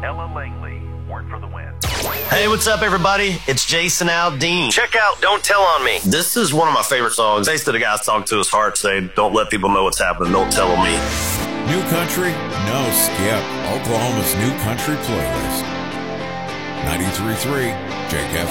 Ella Langley, Born for the Win. Hey, what's up, everybody? It's Jason Aldean. Check out Don't Tell on Me. This is one of my favorite songs. Basically, the guy's talking to his heart, saying, don't let people know what's happening. Don't tell on me. New country? No skip. Oklahoma's new country playlist. 93.3 JKF.